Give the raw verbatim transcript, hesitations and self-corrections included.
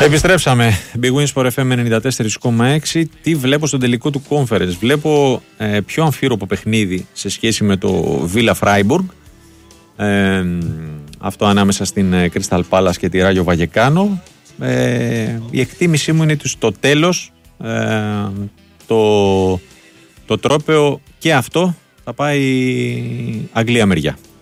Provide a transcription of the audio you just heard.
Επιστρέψαμε. Big Win Sport εφ εμ ενενήντα τέσσερα κόμμα έξι. Τι βλέπω στον τελικό του Conference? Βλέπω ε, πιο αμφίροπο παιχνίδι σε σχέση με το Villa Freiburg. Ε, αυτό ανάμεσα στην Crystal Palace και τη Rayo Vallecano. Ε, η εκτίμησή μου είναι ότι στο τέλος ε, το, το τρόπαιο και αυτό θα πάει Αγγλία μεριά.